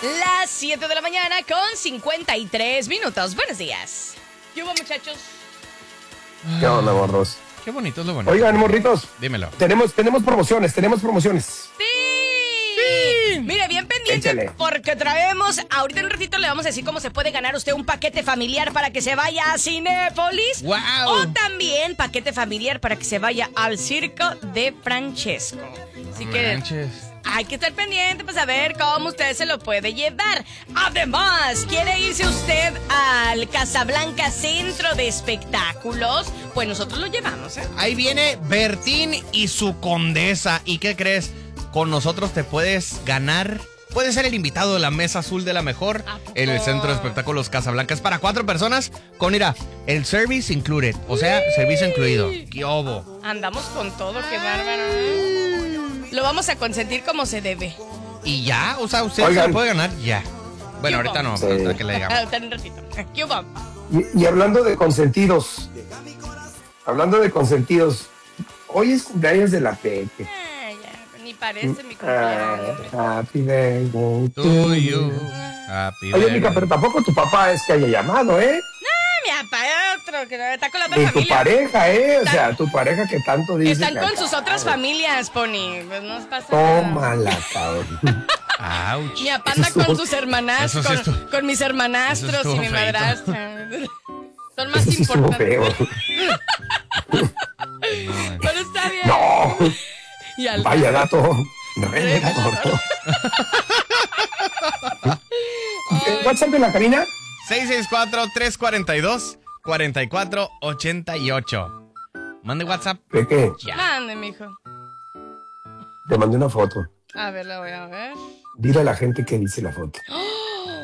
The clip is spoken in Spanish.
Las 7 de la mañana con 53 minutos. Buenos días. ¿Qué hubo, muchachos? ¿Qué onda, morros? Qué bonito es lo bonito. Oigan, morritos. Dímelo. Tenemos promociones. ¡Sí! Mire, bien pendiente. Échale. Porque traemos, ahorita en un ratito le vamos a decir cómo se puede ganar usted un paquete familiar para que se vaya a Cinépolis. ¡Wow! O también paquete familiar para que se vaya al circo de Francesco. Así que Manches. hay que estar pendiente para saber cómo usted se lo puede llevar. Además, ¿quiere irse usted al Casablanca Centro de Espectáculos? Pues nosotros lo llevamos, ¿eh? Ahí viene Bertín y su condesa. ¿Y qué crees? Con nosotros te puedes ganar. Puedes ser el invitado de la mesa azul de la mejor en el Centro de Espectáculos Casablanca. Es para 4 personas con, mira, el service included. O sea, servicio incluido. ¡Qué obo! Andamos con todo, qué bárbaro. Lo vamos a consentir como se debe. Y ya, o sea, usted Oigan. se lo puede ganar ya. Bueno, ¿Qué ahorita hubo? no, Sí. ahorita que le digamos. Ahorita en un ratito. ¿Qué hubo? Y hablando de consentidos. Hoy es cumpleaños de la Peque. Ya, ni parece mi cumpleaños. Happy birthday To you. Happy Oye, Mica, birthday. pero tampoco tu papá es que haya llamado, ¿eh? Mi papá es otro que está con la otra Ni tu familia. pareja, ¿eh? O sea, tu pareja que tanto dice. Están que con acá, sus otras familias, Pony. Pues no pasa nada. Tómala, cabrón. Ouch. Mi papá anda con sus hermanastros, Eso sí estuvo- con mis hermanastros eso y mi estuvo feito. madrastra. Son más Eso sí estuvo importantes. feo. Pero está bien. No, Y al vaya dato. No, ¿WhatsApp de la cabina? 664-342-4488. Mande WhatsApp. Peque, Mande, mijo. te mandé una foto. A ver, la voy a ver. Dile a la gente qué dice la foto.